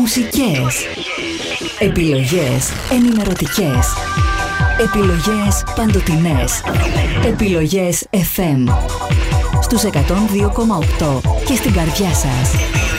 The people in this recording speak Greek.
μουσικές, επιλογές ενημερωτικές, επιλογές παντοτινές, επιλογές FM στους 102,8 και στην καρδιά σας.